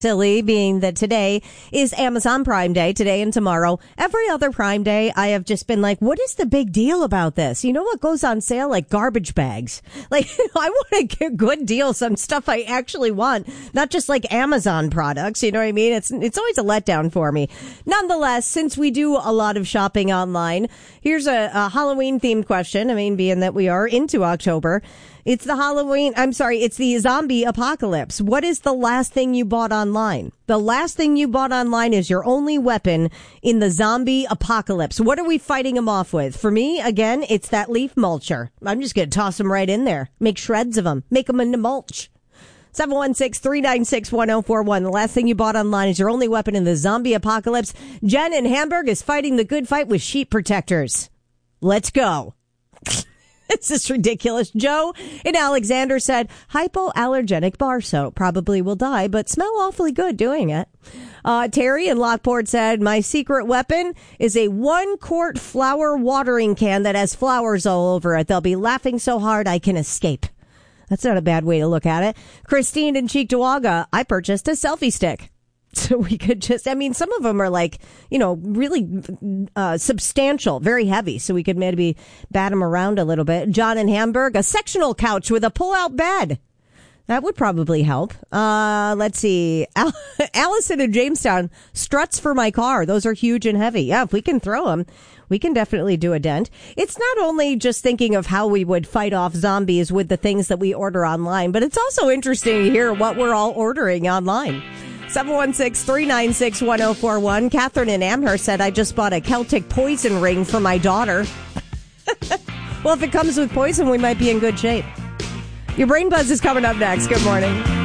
Silly, being that today is Amazon Prime Day, today and tomorrow. Every other Prime Day, I have just been like, what is the big deal about this? You know what goes on sale? Like garbage bags. Like, I want to get good deals on stuff I actually want, not just like Amazon products. You know what I mean? It's always a letdown for me. Nonetheless, since we do a lot of shopping online, here's a Halloween themed question. I mean, being that we are into October. It's the zombie apocalypse. What is the last thing you bought online? The last thing you bought online is your only weapon in the zombie apocalypse. What are we fighting them off with? For me, again, it's that leaf mulcher. I'm just going to toss them right in there. Make shreds of them. Make them into mulch. 716-396-1041. The last thing you bought online is your only weapon in the zombie apocalypse. Jen in Hamburg is fighting the good fight with sheep protectors. Let's go. It's just ridiculous. Joe in Alexander said, hypoallergenic bar soap. Probably will die, but smell awfully good doing it. Terry in Lockport said, my secret weapon is a 1-quart flower watering can that has flowers all over it. They'll be laughing so hard I can escape. That's not a bad way to look at it. Christine in Cheektowaga, I purchased a selfie stick. So we could some of them are like, really substantial, very heavy. So we could maybe bat them around a little bit. John in Hamburg, a sectional couch with a pull-out bed. That would probably help. Let's see. Allison in Jamestown, struts for my car. Those are huge and heavy. Yeah, if we can throw them, we can definitely do a dent. It's not only just thinking of how we would fight off zombies with the things that we order online, but it's also interesting to hear what we're all ordering online. 716-396-1041. Catherine in Amherst said, I just bought a Celtic poison ring for my daughter. Well, if it comes with poison, we might be in good shape. Your Brain Buzz is coming up next. Good morning.